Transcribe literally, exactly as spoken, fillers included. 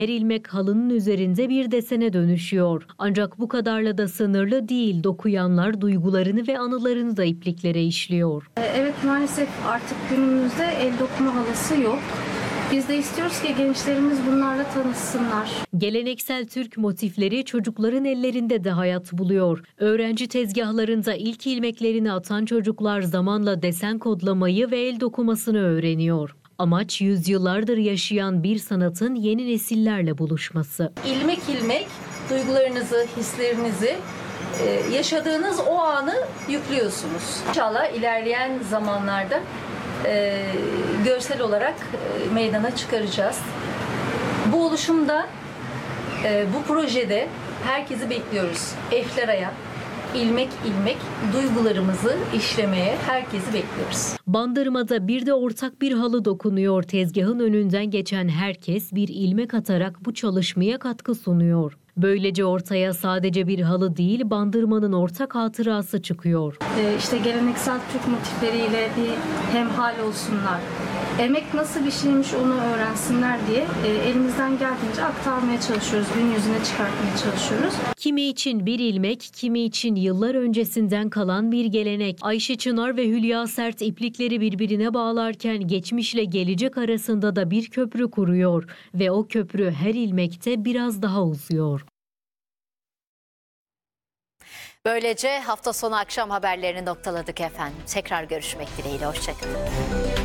Her ilmek halının üzerinde bir desene dönüşüyor. Ancak bu kadarla da sınırlı değil. Dokuyanlar duygularını ve anılarını da ipliklere işliyor. Evet, maalesef artık günümüzde el dokuma halısı yok. Biz de istiyoruz ki gençlerimiz bunlarla tanışsınlar. Geleneksel Türk motifleri çocukların ellerinde de hayat buluyor. Öğrenci tezgahlarında ilk ilmeklerini atan çocuklar zamanla desen kodlamayı ve el dokumasını öğreniyor. Amaç yüzyıllardır yaşayan bir sanatın yeni nesillerle buluşması. İlmek ilmek duygularınızı, hislerinizi, yaşadığınız o anı yüklüyorsunuz. İnşallah ilerleyen zamanlarda e, görsel olarak e, meydana çıkaracağız. Bu oluşumda, e, bu projede herkesi bekliyoruz. Efleraya, ilmek ilmek duygularımızı işlemeye herkesi bekliyoruz. Bandırmada bir de ortak bir halı dokunuyor. Tezgahın önünden geçen herkes bir ilmek atarak bu çalışmaya katkı sunuyor. Böylece ortaya sadece bir halı değil, Bandırma'nın ortak hatırası çıkıyor. Ee, işte geleneksel Türk motifleriyle bir hemhal olsunlar. Emek nasıl bir şeymiş onu öğrensinler diye e, elimizden geldiğince aktarmaya çalışıyoruz, gün yüzüne çıkartmaya çalışıyoruz. Kimi için bir ilmek, kimi için yıllar öncesinden kalan bir gelenek. Ayşe Çınar ve Hülya Sert iplikleri birbirine bağlarken geçmişle gelecek arasında da bir köprü kuruyor ve o köprü her ilmekte biraz daha uzuyor. Böylece hafta sonu akşam haberlerini noktaladık efendim. Tekrar görüşmek dileğiyle. Hoşçakalın.